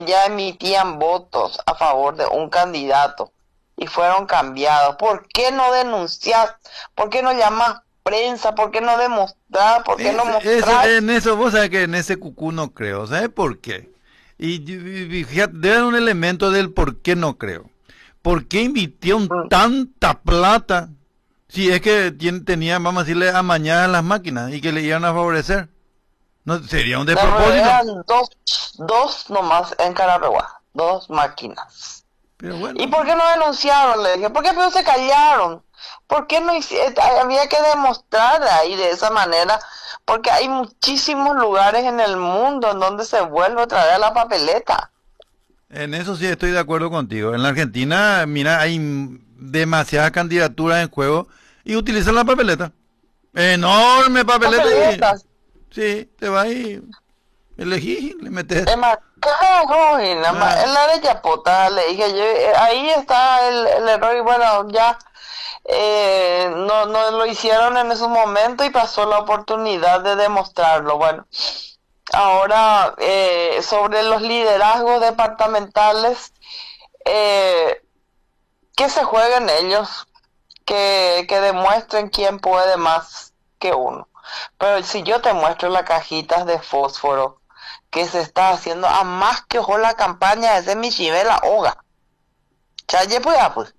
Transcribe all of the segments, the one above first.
ya emitían votos a favor de un candidato y fueron cambiados. ¿Por qué no denunciar? ¿Por qué no llamar prensa? ¿Por qué no demostrar? ¿Por qué no mostrar? En eso, vos sabés que en ese cucú no creo. ¿Sabes por qué? Y fíjate, debe haber un elemento del por qué no creo. ¿Por qué invirtieron Mm. tanta plata? Si es que tenían, vamos a decirle, amañadas las máquinas y que le iban a favorecer. No, sería un No, pero despropósito. eran dos nomás en Carapeguá, dos máquinas. Pero ¿Y bueno, por qué no denunciaron? Le dije, ¿por qué no se callaron? ¿Por qué no había que demostrar ahí de esa manera? Porque hay muchísimos lugares en el mundo en donde se vuelve otra vez a la papeleta. en eso sí estoy de acuerdo contigo. En la Argentina, mira, hay demasiadas candidaturas en juego y utilizan la papeleta. Enorme papeleta y Papeletas. sí, te vas y elegís, le metes. Es más caro, y nada más, Ah, en la de Yapota, le dije yo, ahí está el error, y bueno, ya no lo hicieron en ese momento y pasó la oportunidad de demostrarlo. Bueno, ahora sobre los liderazgos departamentales, eh, que se jueguen ellos, que demuestren quién puede más que uno. Pero si yo te muestro las cajitas de fósforo que se está haciendo, a más que ojo la campaña de ese Michibela Oga. Chaye pues, pues.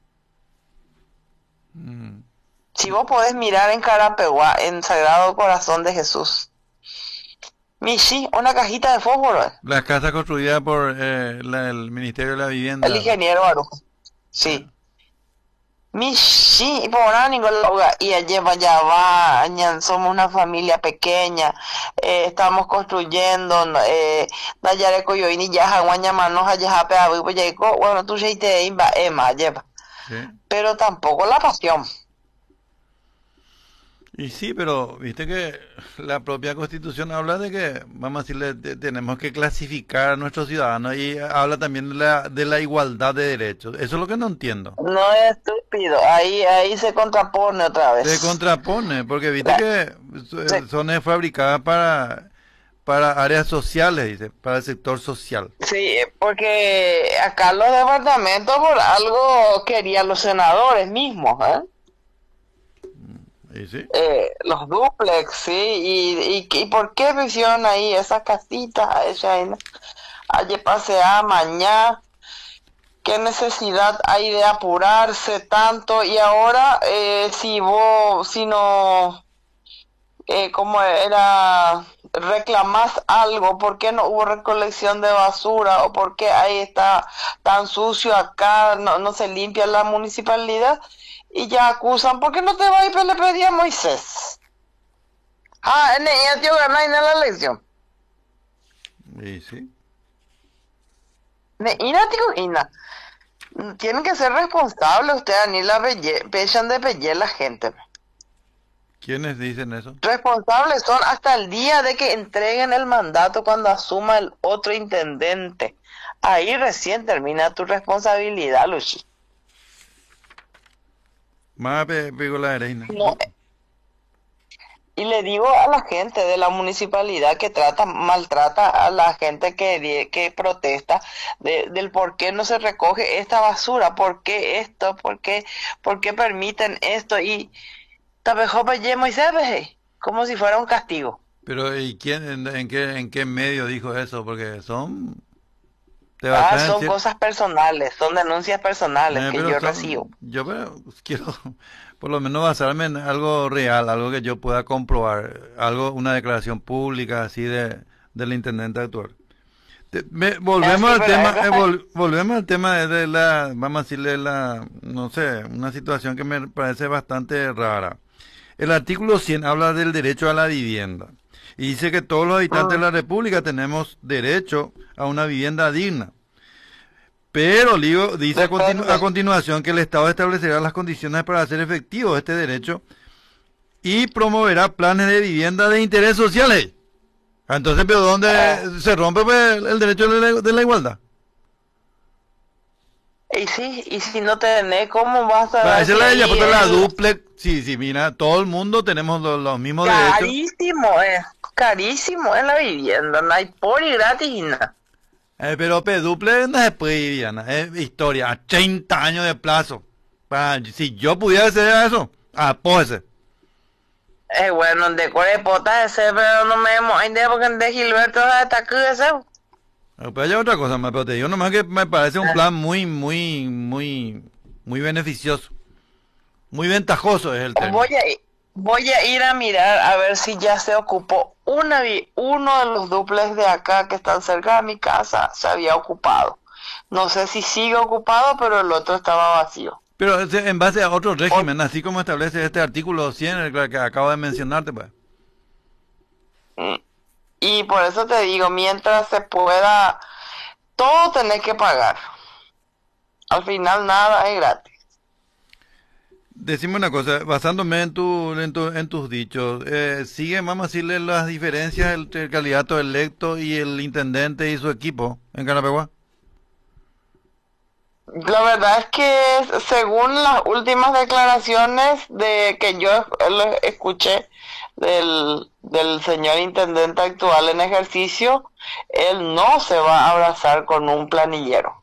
mm. Si vos podés mirar en Carapeguá, en Sagrado Corazón de Jesús. Michi, una cajita de fósforo. Las casas construidas por el Ministerio de la El Vivienda. ingeniero Barujo. Ah, Sí. Michi, y por ahora Nicolás Oga, y allí vaya va, somos una familia pequeña, estamos construyendo, Nayare Coyoini, ya Guanyamanos, allá Jape, bueno, tú ya te imba, Emma, lleva. sí. Pero tampoco la pasión. Y sí, pero viste que la propia Constitución habla de que, vamos a decirle, tenemos que clasificar a nuestros ciudadanos y habla también de la igualdad de derechos. Eso es lo que no entiendo. No es estúpido, ahí se contrapone otra Se vez. contrapone, porque viste La- que se- son fabricadas para áreas sociales, dice, para el sector social. sí, porque acá los departamentos por algo querían los senadores mismos, ¿eh? ¿Y sí? Los duplex, sí, y por qué hicieron ahí esas casitas allí pasea mañana, qué necesidad hay de apurarse tanto, y ahora si no, como era, reclamás algo, ¿por qué no hubo recolección de basura? ¿O por qué ahí está tan sucio acá, no se limpia la municipalidad? Y ya acusan, ¿por qué no te va a ir? Pero le pedí a Moisés. Ah, ya tío ganá en la elección. ¿Y sí? Ina, tío, Ina. Tienen que ser responsables ustedes, ni la pechan de pelle la gente. ¿Quiénes dicen eso? Responsables son hasta el día de que entreguen el mandato cuando asuma el otro intendente. Ahí recién termina tu responsabilidad, Luchi. Más pegó la arena. No, y le digo a la gente de la municipalidad que maltrata a la gente que protesta del por qué no se recoge esta basura, por qué esto, por qué permiten esto, y tapejopa yemo y se como si fuera un castigo. Pero ¿y quién, en qué medio dijo eso? Porque son, te Ah, basas en son cierto, cosas personales, son denuncias personales que pero yo son, recibo. yo quiero por lo menos basarme en algo real, algo que yo pueda comprobar, algo, una declaración pública así del intendente actual. Volvemos Así, al pero tema, eso, volvemos al tema de la, vamos a decirle la, no sé, una situación que me parece bastante rara. El artículo 100 habla del derecho a la vivienda y dice que todos los habitantes de la República tenemos derecho a una vivienda digna. Pero dice a depende. continuación que el Estado establecerá las condiciones para hacer efectivo este derecho y promoverá planes de vivienda de interés social. ¿Eh? Entonces, ¿pero eh, dónde se rompe pues, el derecho de la igualdad? y sí, y si no tenés, ¿cómo vas a Esa dar es si la de ahí Yapoto, la duplex. Sí, sí, mira, todo el mundo tenemos los mismos derechos. carísimo es la vivienda, no hay por y gratis y nada. Pero P-duple no se puede, Viviana. Es historia. A 30 años de plazo. Si yo pudiera hacer eso, apóyese. Bueno, de Corepota ese, pero no me idea porque de Gilberto hasta aquí ese. Pero hay otra cosa más, pero te digo nomás que me parece un plan muy beneficioso. Muy ventajoso es el término. Voy a ir a mirar a ver si ya se ocupó uno de los duples de acá que están cerca de mi casa se había ocupado. No sé si sigue ocupado, pero el otro estaba vacío. Pero en base a otro régimen, así como establece este artículo 100, el que acabo de mencionarte, pues. Y por eso te digo, mientras se pueda, todo tenés que pagar. Al final nada es gratis. Decime una cosa, basándome en tus dichos, ¿sigue, vamos a decirle, las diferencias entre el candidato electo y el intendente y su equipo en Canapeguá? La verdad es que según las últimas declaraciones de que yo escuché del señor intendente actual en ejercicio, él no se va a abrazar con un planillero.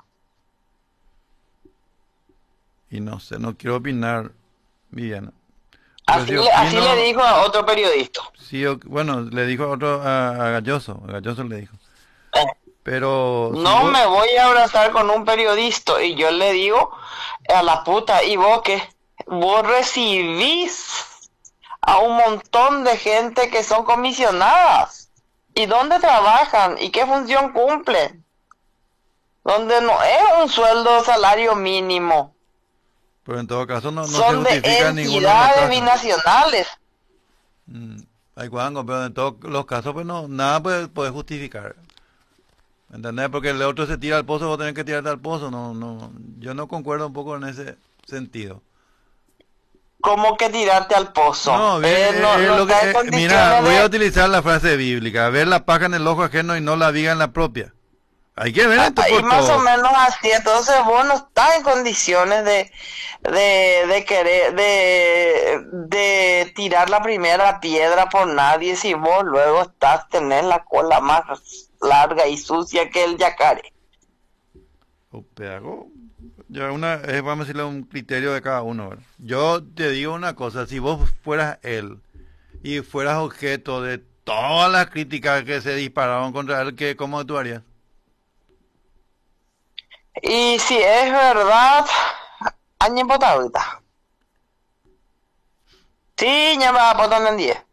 Y no sé, no quiero opinar, Viviana. Así le dijo a otro periodista. Sí, bueno, le dijo a Galloso le dijo. Pero no me voy a abrazar con un periodista y yo le digo a la puta, ¿y vos qué? Vos recibís a un montón de gente que son comisionadas. ¿Y dónde trabajan? ¿Y qué función cumplen? Donde no es un sueldo salario mínimo. Pero en todo caso no son se justifica de entidades binacionales. Hay cuango, pero en todos los casos pues no, nada puede justificar. ¿Entendés? Porque el otro se tira al pozo, vos tenés que tirarte al pozo. Yo no concuerdo un poco en ese sentido. ¿Cómo que tirarte al pozo? Mira, voy a utilizar la frase bíblica: ver la paja en el ojo ajeno y no la viga en la propia. Hay que ver esto por más todo. O menos así. Entonces vos no estás en condiciones de querer de tirar la primera piedra por nadie si vos luego tenés la cola más larga y sucia que el yacaré. Vamos a decirle un criterio de cada uno, ¿verdad? Yo te digo una cosa: si vos fueras él y fueras objeto de todas las críticas que se dispararon contra él, ¿cómo actuarías? Y si es verdad, año ahorita. Sí, ya va a poner en 10.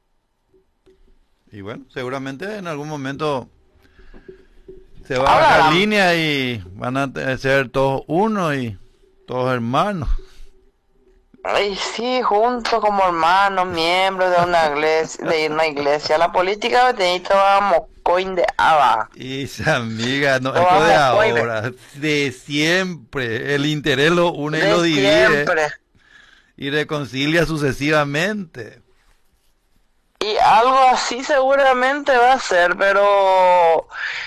Y bueno, seguramente en algún momento se va a bajar línea y van a ser todos uno y todos hermanos. Ay, sí, juntos como hermanos, miembros de una iglesia. La política vamos coin de aba. Y esa amiga, no, esto de ahora, de siempre. El interés lo une y lo divide. Siempre. Y reconcilia sucesivamente. Y algo así seguramente va a ser, pero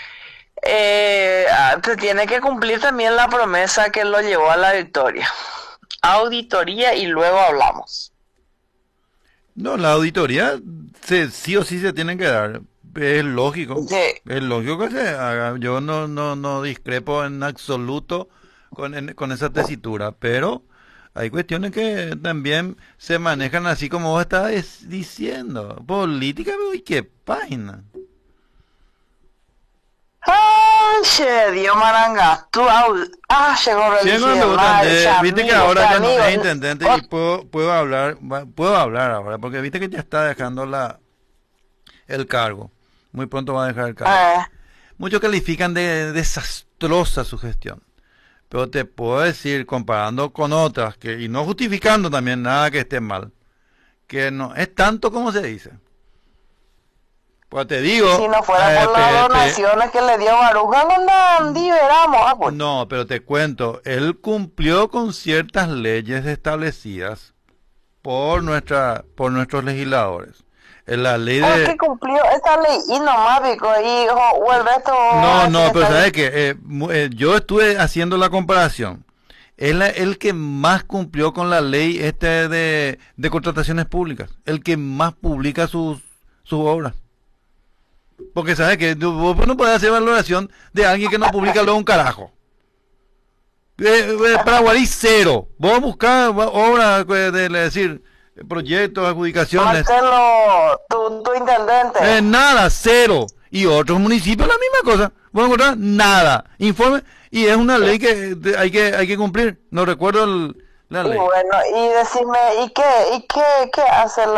te tiene que cumplir también la promesa que lo llevó a la victoria. Auditoría y luego hablamos. No, la auditoría sí o sí se tienen que dar. Es lógico. Sí. Es lógico que se haga. Yo no discrepo en absoluto con esa tesitura, pero hay cuestiones que también se manejan así como vos estabas diciendo. Política, ¿y qué página? Che, Dios Maranga, llegó viste que ahora ya no es intendente y puedo hablar ahora, porque viste que ya está dejando el cargo. Muy pronto va a dejar el cargo. Muchos califican de desastrosa su gestión. Pero te puedo decir, comparando con otras, y no justificando también nada que esté mal, que no es tanto como se dice. Pues te digo... Si no fuera por las donaciones que le dio Baruja, no liberamos. No, pero te cuento, él cumplió con ciertas leyes establecidas por nuestros legisladores. La ley de... ¿Por qué cumplió esa ley? Y nomás, o el resto... No, pero sabes que yo estuve haciendo la comparación. Es el que más cumplió con la ley de contrataciones públicas. El que más publica sus obras. Porque sabes que vos no podés hacer valoración de alguien que no publica luego un carajo. Paraguay cero. Vos buscás obras, decir, proyectos, adjudicaciones. Marcelo, tu intendente. Nada, cero. Y otros municipios la misma cosa. Vos no encontrás nada. Informe. Y es una ley que hay que cumplir. No recuerdo la Y ley. bueno, y decime, ¿qué hace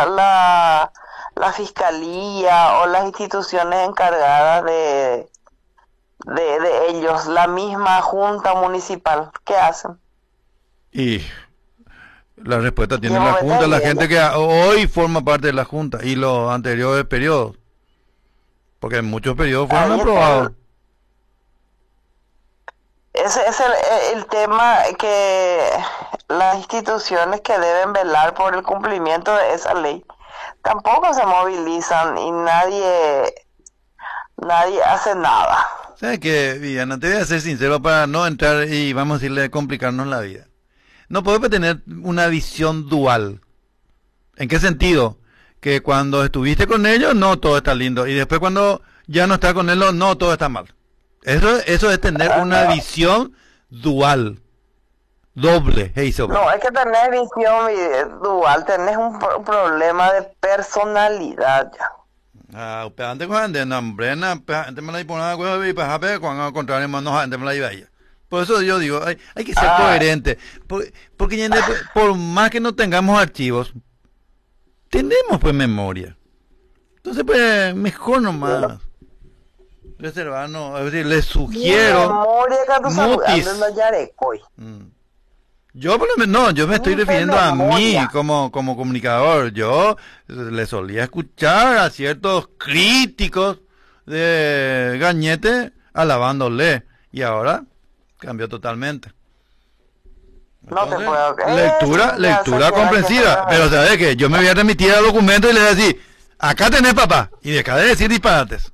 la fiscalía o las instituciones encargadas de ellos, la misma junta municipal? ¿Qué hacen? Y la respuesta tiene Yo la me Junta, estoy la viendo. gente que hoy forma parte de la Junta y los anteriores periodos. Porque muchos periodos fueron Ahí está aprobados. ese es el tema, que las instituciones que deben velar por el cumplimiento de esa ley tampoco se movilizan y nadie hace nada. ¿Sabes qué, Viviana? Te voy a ser sincero para no entrar y vamos a decirle complicarnos la vida. No podemos tener una visión dual. ¿En qué sentido? Que cuando estuviste con ellos, no todo está lindo. Y después cuando ya no estás con ellos, no todo está mal. Eso es tener una visión dual. Doble. Hey, No, hay que tener visión dual, tenés un problema de personalidad ya. Ah, antes cuando nombre, antes me la iba a poner y para cuando contrario no antes me la iba a ir. Por eso yo digo, hay que ser coherente. Porque por más que no tengamos archivos, tenemos pues memoria. Entonces pues mejor nomás reservarnos, es decir, les sugiero memoria que tú sabes, mutis. antes no yarecoy. Yo por lo menos, no, yo me estoy Ni de refiriendo a mí memoria. como comunicador. Yo le solía escuchar a ciertos críticos de Gañete alabándole y ahora cambió totalmente. No te Entonces, puedo creer. lectura comprensiva. Pero sabes que yo me voy a remitir al documento y le voy a decir, acá tenés papá, y deja de decir disparates.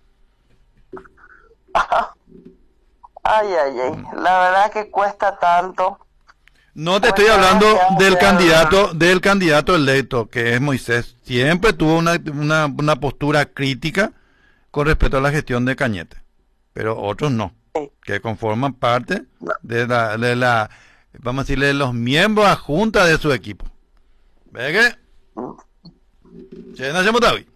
Ay, la verdad que cuesta tanto. No te Pues estoy hablando gracias. del candidato electo, que es Moisés. Siempre tuvo una postura crítica con respecto a la gestión de Cañete, pero otros no, Sí. que conforman parte de la, vamos a decirle, los miembros a junta de su equipo. ¿Ve qué? ¿Se hacemos hoy?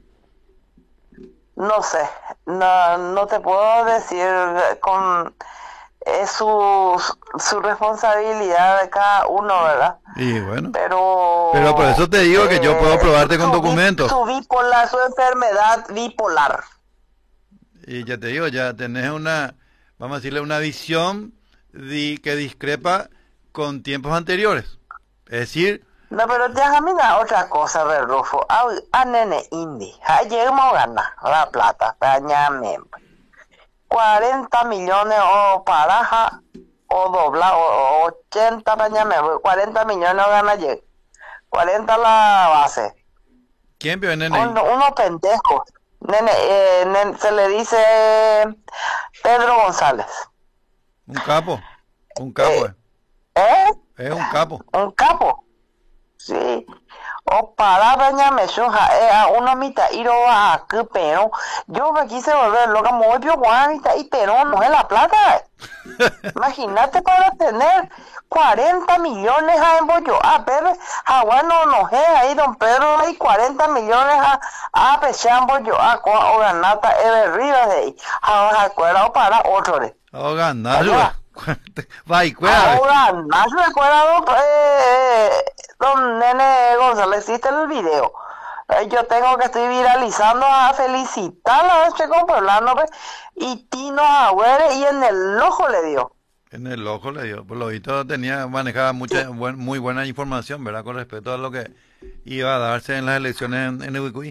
No sé, no te puedo decir con es su responsabilidad de cada uno, ¿verdad? Y bueno, Pero por eso te digo que yo puedo probarte con documentos. su bipolar, su enfermedad bipolar. Y ya te digo, ya tenés vamos a decirle, una visión que discrepa con tiempos anteriores. Es decir, No, pero déjame una otra cosa, Rufo. A nene indi. Ayer me gana la plata, pañame. 40 millones o paraja o dobla o 80 pañame. 40 millones gana ayer. 40 la base. ¿quién vio en NI? Unos pendejos. Se le dice Pedro González. Un capo, Eh, ¿Eh? es un capo. Un capo. Sí. O para bañarme a una mitad y a que pero yo me quise volver loca, muy mitad y pero no es la plata. Imagínate para tener 40 millones a embollo. Pero bueno, no es ahí, don Pedro, hay 40 millones a pechar yo o ganata Rivas de ahí. Ahora acuerdo para otro de. Oh, ganar. Allá. Va y cuela. Ahora, no recuerdo, don Nene González, existe el video. Yo tengo que estoy viralizando a felicitar a este pueblano, pues, y Tino Agüere, y en el ojo le dio. En el ojo le dio. Por lo visto manejaba muy buena información, ¿verdad? Con respecto a lo que iba a darse en las elecciones en Ubicuí.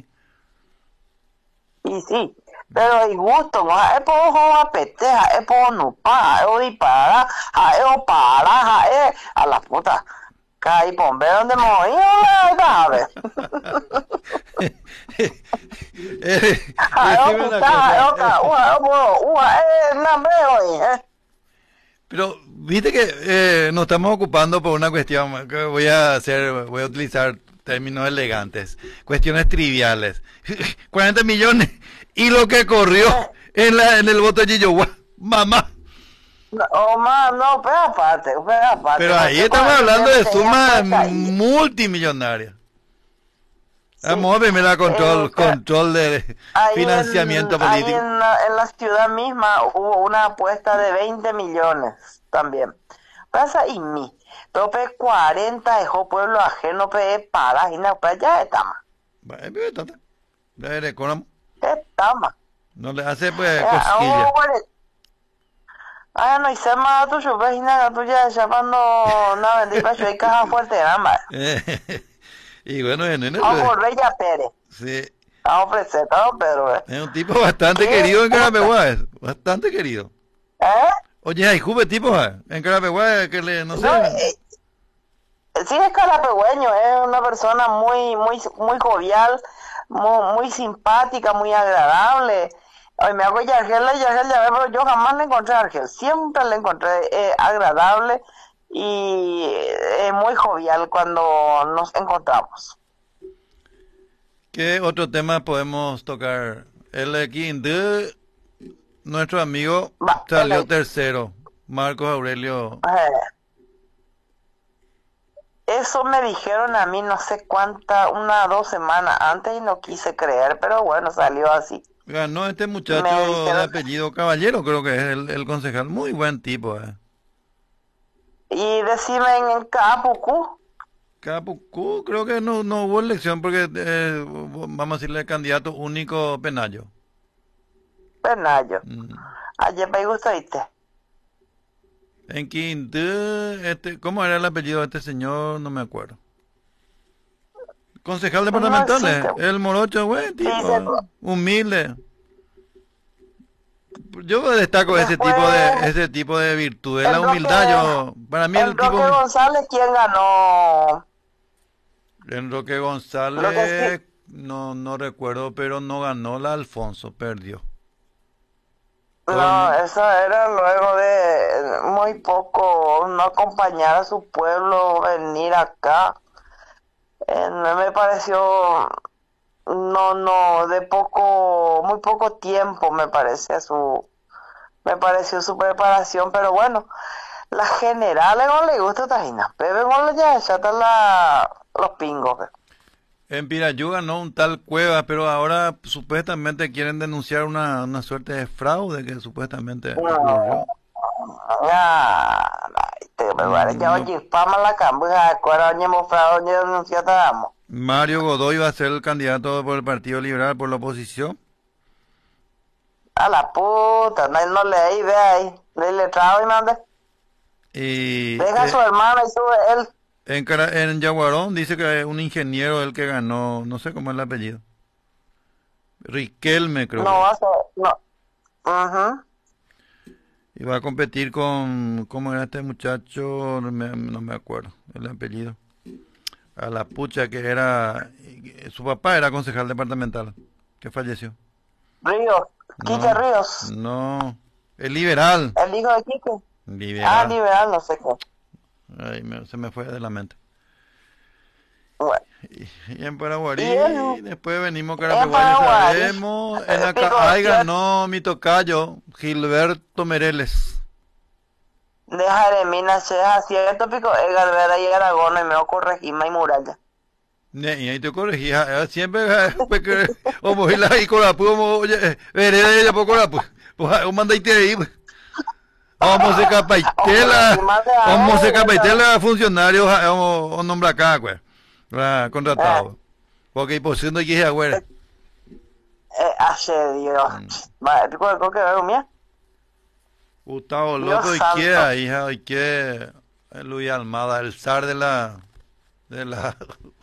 Y sí, pero y gusto, no es por ojo peteja, es por no pa, es dispara, es para, a la puta. Caí bombero donde me voy, a ver. Decime una cosa, pero viste que nos estamos ocupando por una cuestión que voy a utilizar términos elegantes, cuestiones triviales. 40 millones y lo que corrió en el voto de Chihuahua, mamá. No, Omar, no, pero aparte. Pero ahí Porque estamos cuando hablando de tenía sumas fuerza ahí, multimillonarias. sí, Vamos a ver, mira, control de financiamiento ahí político. en la ciudad misma hubo una apuesta de 20 millones también. Pasa y mi, tope 40 dejó pueblo ajeno, pe para, y no, pues ya estamos. Bueno, pero tata, ya eres económico. Estamos. No le hace pues cosquilla. Ah, no hice más tu chupa y nada tuya llamando una bendita yo y caja fuerte ambas. Y bueno, Vamos por Bella Pérez. sí, Vamos presentados, Pedro. es un tipo bastante ¿Qué? querido en Carapeguá, bastante querido. ¿Eh? Oye, hay juve tipo en Carapeguá que le, no sé. No, sí es carapegüeño, es una persona muy jovial, muy simpática, muy agradable. Ay, me hago Yargel, pero yo jamás le encontré a Argel, siempre le encontré agradable y muy jovial cuando nos encontramos. ¿Qué otro tema podemos tocar? El Quindú, nuestro amigo, Va, salió tercero. Marcos Aurelio. Eso me dijeron a mí no sé cuánta, 2 semanas antes y no quise creer, pero bueno, salió así. Ganó este muchacho Me de dijeron, apellido Caballero, creo que es el concejal. Muy buen tipo. y decime en Capucú, Capucú, creo que no hubo elección porque, vamos a decirle, candidato único Penayo. Penayo. Mm. Ayer me gusta, ¿viste? En Quindú, ¿cómo era el apellido de este señor? No me acuerdo. Concejal No departamental, existe. el morocho, buen Sí, tipo, humilde. Yo destaco después, ese tipo de virtudes, la el humildad. Para mí el tipo, Roque González, ¿quién ganó? en Roque Lo que González, sí, no recuerdo, pero no ganó la Alfonso, perdió. no, Por, eso era luego de muy poco no acompañar a su pueblo, venir acá. Me pareció, de muy poco tiempo me pareció su preparación, pero bueno, las generales no le gusta Tajina, pero no le ya están los pingos. en Pirayú ganó un tal Cueva, pero ahora supuestamente quieren denunciar una suerte de fraude que supuestamente ocurrió. Te me parece ya No, oye, pama la cambuja, acuerdo, oye, mostrado, oye, denunciado, damos. Mario Godoy va a ser el candidato por el Partido Liberal por la oposición. A la puta, no leí, ve ahí, le letrado y mande. Y Deja a su hermano y sube él. en Yaguarón dice que es un ingeniero el que ganó, no sé cómo es el apellido. Riquelme creo No que. va a ser, no. Ujú. Y va a competir con, ¿cómo era este muchacho? No me acuerdo el apellido. A la pucha que era, su papá era concejal departamental, que falleció. Ríos, Quique No, Ríos, no, el liberal, el hijo de Quique. Ah, liberal. liberal, no sé qué. Ay, se me fue de la mente. Bueno, Y en y Paraguarí, después venimos a en Carapeguá, ya Paraguay, sabemos. En pico, Acá, ahí yo ganó mi tocayo, Gilberto Mereles. de Jeremina, Cheja, cierto, pico, Edgar Vera y Aragón, y me ocurre Gima y Muralla. Y ahí te corregí, siempre, o mojila y corapu, oye, veré ya por corapu. Pues, o mandaite ahí, pues. Vamos a capaitela, vamos a capaitela funcionarios, o nombra acá, pues, contratado. Porque por si no quise agüera. Hace Dios. Vale, pico de coque, veo mía. Gustavo Dios Loco y santo. queda, hija, y que Luis Almada, el zar de la,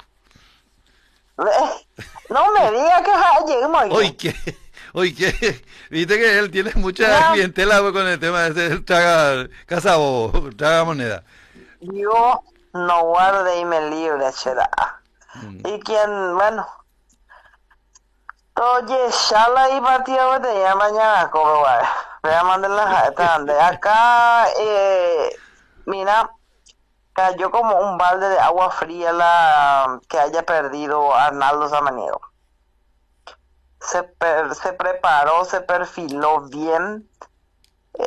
No me digas que lleguemos aquí. hoy que, viste que él tiene mucha No, clientela pues, con el tema de ese traga, cazabobo, traga moneda. Dios no guarde y me libre, chera. Y quien, bueno, oye, shala y partido te llama mañana, como va. Voy a mandar la de acá, mira, Cayó como un balde de agua fría la que haya perdido Arnaldo Samaniego. Se preparó, se perfiló bien,